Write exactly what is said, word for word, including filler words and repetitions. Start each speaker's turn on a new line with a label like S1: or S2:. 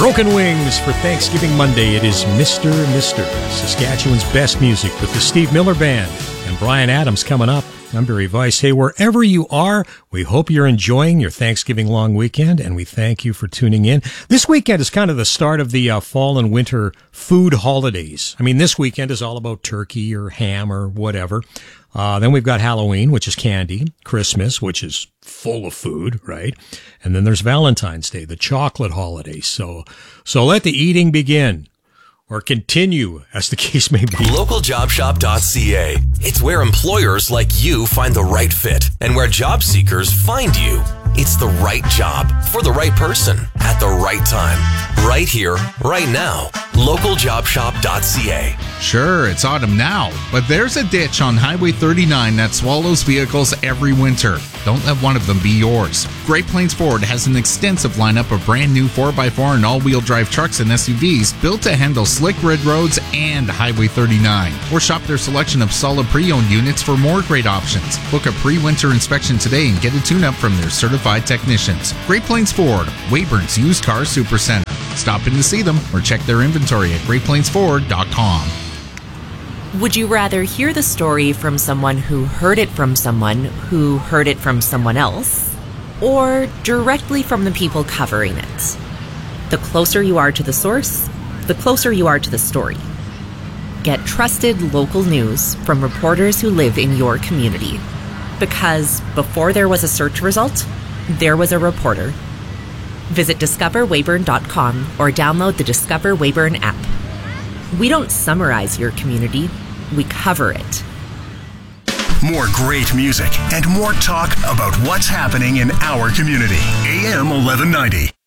S1: Broken Wings for Thanksgiving Monday. It is Mister Mister Saskatchewan's best music with the Steve Miller Band and Brian Adams coming up. I'm Barry Weiss. Hey, wherever you are, we hope you're enjoying your Thanksgiving long weekend, and we thank you for tuning in. This weekend is kind of the start of the uh, fall and winter food holidays. I mean, this weekend is all about turkey or ham or whatever. Uh, then we've got Halloween, which is candy, Christmas, which is full of food, right? And then there's Valentine's Day, the chocolate holiday. So, so let the eating begin. Or continue, as the case may be.
S2: local job shop dot c a. It's where employers like you find the right fit and where job seekers find you. It's the right job for the right person at the right time. Right here, right now. local job shop dot c a.
S3: Sure, it's autumn now, but there's a ditch on Highway thirty-nine that swallows vehicles every winter. Don't let one of them be yours. Great Plains Ford has an extensive lineup of brand new four by four and all-wheel drive trucks and S U Vs built to handle slick red roads and Highway thirty-nine. Or shop their selection of solid pre-owned units for more great options. Book a pre-winter inspection today and get a tune-up from their certified technicians. Great Plains Ford, Weyburn's used car supercenter. Stop in to see them or check their inventory at great plains ford dot com.
S4: Would you rather hear the story from someone who heard it from someone who heard it from someone else, or directly from the people covering it? The closer you are to the source, the closer you are to the story. Get trusted local news from reporters who live in your community. Because before there was a search result, there was a reporter. Visit discover weyburn dot com or download the Discover Weyburn app. We don't summarize your community, we cover it.
S5: More great music and more talk about what's happening in our community. A M eleven ninety.